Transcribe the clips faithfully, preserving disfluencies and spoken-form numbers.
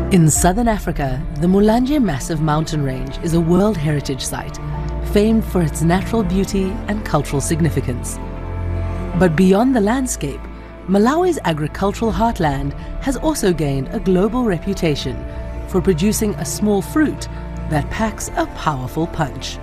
In southern Africa, the Mulanje Massive Mountain Range is a World Heritage Site, famed for its natural beauty and cultural significance. But beyond the landscape, Malawi's agricultural heartland has also gained a global reputation for producing a small fruit that packs a powerful punch.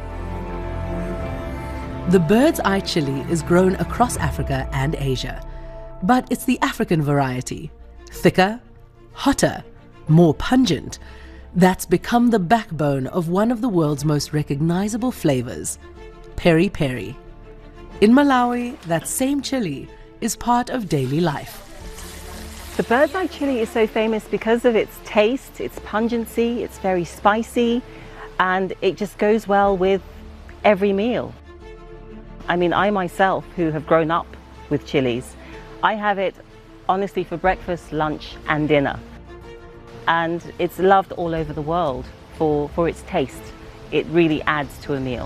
The bird's eye chili is grown across Africa and Asia, but it's the African variety, thicker, hotter, more pungent, that's become the backbone of one of the world's most recognizable flavors, peri peri. In Malawi, that same chili is part of daily life. The bird's eye chili is so famous because of its taste, its pungency, it's very spicy, and it just goes well with every meal. I mean, I myself, who have grown up with chilies, I have it honestly for breakfast, lunch and dinner. And it's loved all over the world for, for its taste. It really adds to a meal.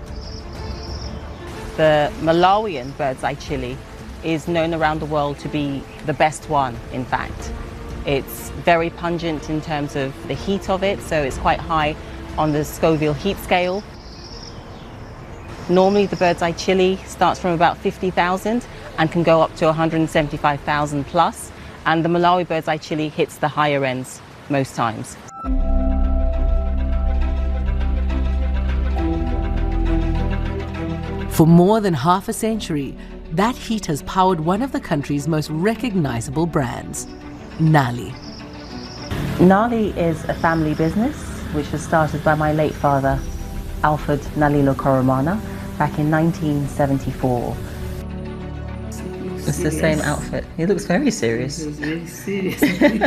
The Malawian bird's eye chili is known around the world to be the best one, in fact. It's very pungent in terms of the heat of it, so it's quite high on the Scoville heat scale. Normally the bird's eye chili starts from about fifty thousand and can go up to one hundred seventy-five thousand plus. And the Malawi bird's eye chili hits the higher ends most times. For more than half a century, that heat has powered one of the country's most recognizable brands, Nali. Nali is a family business which was started by my late father, Alfred Nalilo Koromana, back in nineteen seventy-four. It's the same outfit. He looks very serious. Very serious.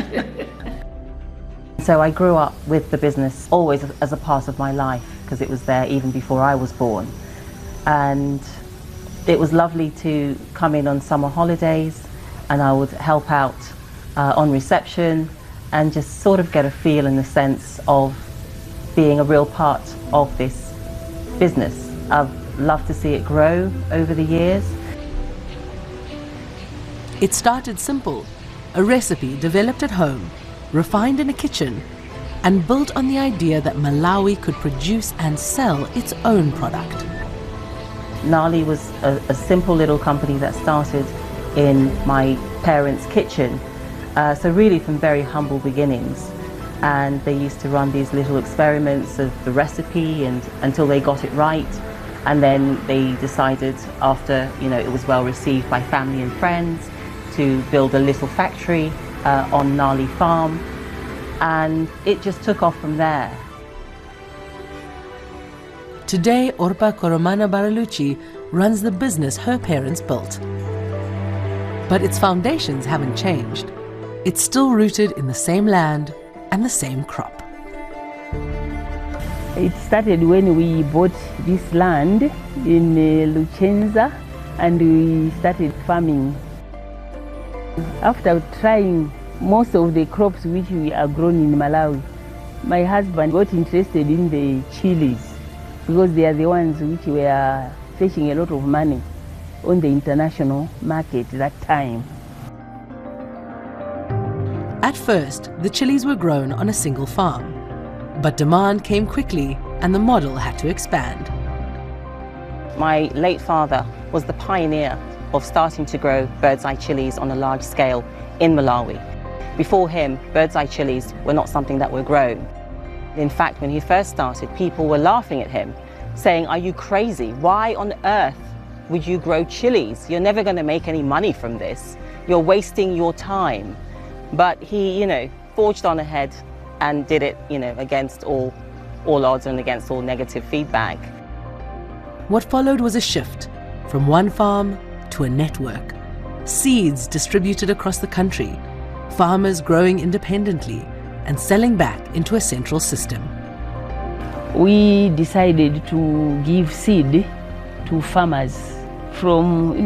So I grew up with the business always as a part of my life because it was there even before I was born. And it was lovely to come in on summer holidays and I would help out uh, on reception and just sort of get a feel and a sense of being a real part of this business. I've loved to see it grow over the years. It started simple, a recipe developed at home, refined in a kitchen, and built on the idea that Malawi could produce and sell its own product. Nali was a, a simple little company that started in my parents' kitchen, uh, so really from very humble beginnings. And they used to run these little experiments of the recipe and until they got it right. And then they decided, after you know it was well received by family and friends, to build a little factory uh, on Nali Farm, and it just took off from there. Today, Orpa Koromana Baraluci runs the business her parents built. But its foundations haven't changed. It's still rooted in the same land and the same crop. It started when we bought this land in uh, Luchenza and we started farming. After trying most of the crops which we are grown in Malawi, my husband got interested in the chilies because they are the ones which were fetching a lot of money on the international market that time. At first, the chilies were grown on a single farm, but demand came quickly and the model had to expand. My late father was the pioneer of starting to grow bird's eye chilies on a large scale in Malawi. Before him, bird's eye chilies were not something that were grown. In fact, when he first started, people were laughing at him, saying, "Are you crazy? Why on earth would you grow chilies? You're never going to make any money from this. You're wasting your time." But he, you know, forged on ahead and did it, you know, against all, all odds and against all negative feedback. What followed was a shift from one farm to a network. Seeds distributed across the country, farmers growing independently and selling back into a central system. We decided to give seed to farmers from you know,